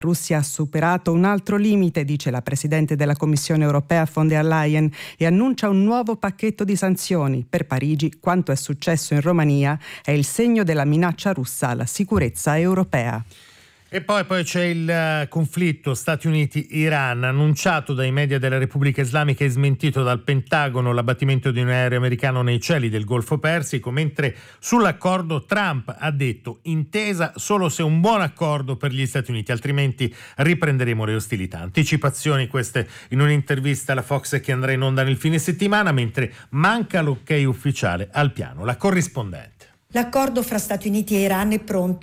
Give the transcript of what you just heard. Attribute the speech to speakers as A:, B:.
A: Russia ha superato un altro limite, dice la Presidente della Commissione europea von der Leyen, e annuncia un nuovo pacchetto di sanzioni. Per Parigi, quanto è successo in Romania è il segno della minaccia russa alla sicurezza europea.
B: E poi c'è il conflitto Stati Uniti-Iran, annunciato dai media della Repubblica Islamica e smentito dal Pentagono, l'abbattimento di un aereo americano nei cieli del Golfo Persico, mentre sull'accordo Trump ha detto: intesa solo se un buon accordo per gli Stati Uniti, altrimenti riprenderemo le ostilità. Anticipazioni queste in un'intervista alla Fox che andrà in onda nel fine settimana, mentre manca l'ok ufficiale al piano. La corrispondente.
C: L'accordo fra Stati Uniti e Iran è pronto.